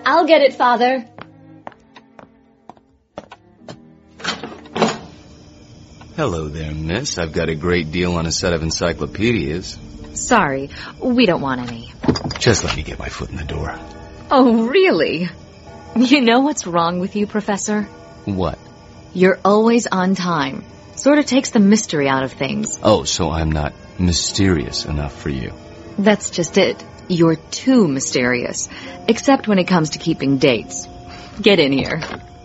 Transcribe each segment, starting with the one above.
I'll get it, Father. Hello there, miss. I've got a great deal on a set of encyclopedias. Sorry, we don't want any. Just let me get my foot in the door. Oh, really? You know what's wrong with you, Professor? What? You're always on time. Sort of takes the mystery out of things. Oh, so I'm not mysterious enough for you. That's just it. You're too mysterious. Except when it comes to keeping dates. Get in here.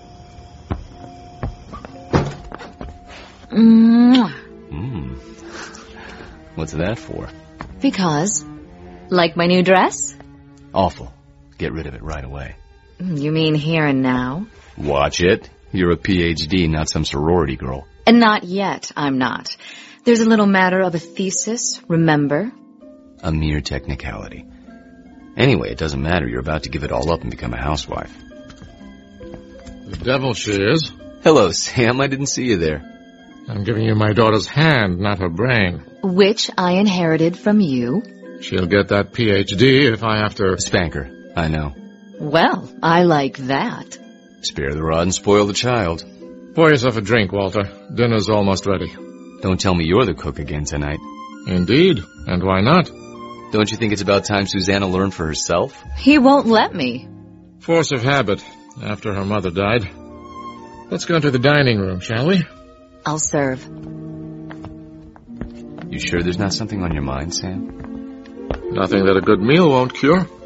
What's that for? Because. Like my new dress? Awful. Get rid of it right away. You mean here and now? Watch it. You're a PhD, not some sorority girl. And not yet, I'm not. There's a little matter of a thesis, remember? A mere technicality. Anyway, it doesn't matter. You're about to give it all up and become a housewife. The devil she is. Hello, Sam. I didn't see you there. I'm giving you my daughter's hand, not her brain. Which I inherited from you. She'll get that PhD if I have to... Spank her. I know. Well, I like that. Spare the rod and spoil the child. Pour yourself a drink, Walter. Dinner's almost ready. Don't tell me you're the cook again tonight. Indeed. And why not? Don't you think it's about time Susanna learned for herself? He won't let me. Force of habit, after her mother died. Let's go to the dining room, shall we? I'll serve. You sure there's not something on your mind, Sam? Nothing that a good meal won't cure.